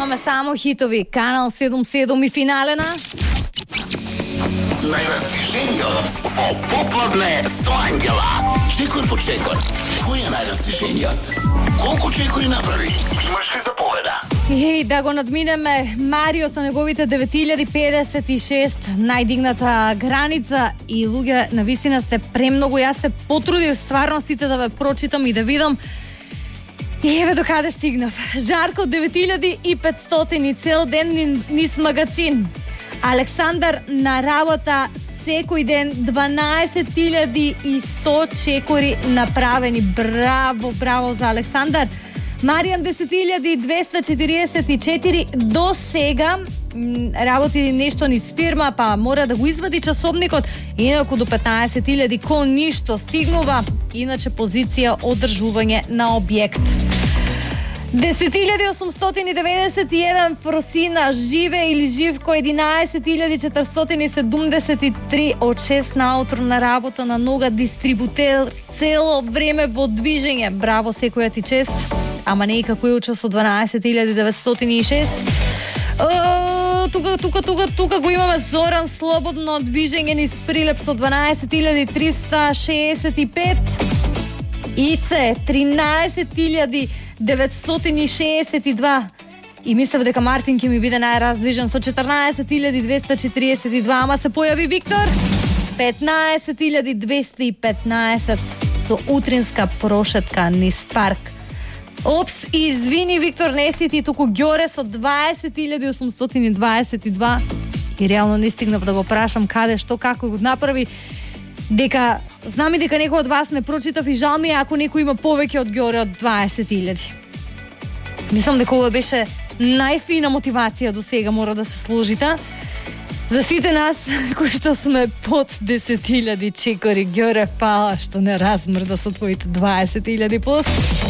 Имаме само хитови. Канал 77 и финалена. Најраздвижениот во попладне со Ангела. Чекор по чекор. Кој е најраздвижениот? Колку чекори направи? Имаш ли заповеда? И да го надминеме Марио со неговите 9056 најдигната граница и луѓе, навистина сте премногу. Јас се потрудив стварно сите да ве прочитам и да видам. И еве до каде стигнав. Жарко 9500 и цел ден низ магазин. Александар на работа секој ден 12100 чекори направени. Браво, браво за Александар. Маријан 10244 до сега работи нешто низ фирма, па мора да го извади часовникот, инаку до 15000 кон ништо стигнува, иначе позиција одржување на објект. 10891 Фросина живе или живко, 11473 од 6 наутро на работа на нога, дистрибутер цело време во движење. Браво, секоја ти чест. Ама не и како е учас од 12906. Тука го имаме Зоран, слободно движење низ Прилеп со 12365. Ице 13962. И мислев дека Мартин ќе ми биде најраздвижен со 14242, ама се појави Виктор 15215 со утринска прошетка низ парк. Опс, извини Виктор, не си ти, туку Ѓоре со 20822 и реално не стигнав да го прашам каде, што, како го направи. Дека знам и дека некој од вас не прочитав и жал ми е ако некој има повеќе од Ѓоре од 20.000. Мислам дека ова беше најфина мотивација до сега, мора да се сложите. За сите нас кои што сме под 10.000 чекори, Ѓоре, фала што не размрда со твоите 20.000 плюс.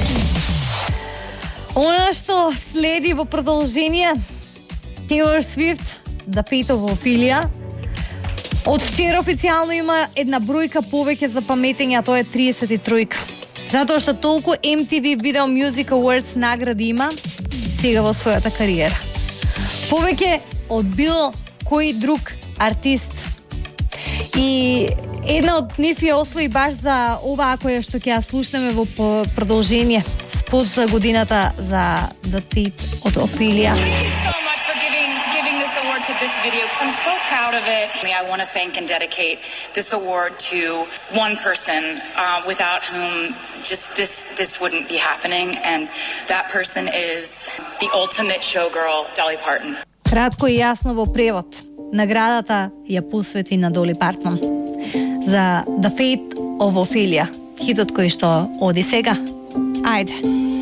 Она што следи во продолжение, Taylor Swift, да пето во Офелија. Од вчера официјално има една бројка повеќе за паметење, а тоа е 33. Затоа што толку MTV Video Music Awards награди има сега во својата кариера. Повеќе од било кој друг артист. И една од нив ја освои баш за ова која што ќе ја слушнеме во продолжение. Спот за годината за The Thief од Офелија. To this video because I'm so proud of it. I want to thank and dedicate this award to one person without whom just this wouldn't be happening, and that person is the ultimate showgirl, Dolly Parton. Кратко и јасно во превод. Наградата ја посвети на Долли Партон за The Fate of Ophelia, хитот кој што оди сега. Ајде.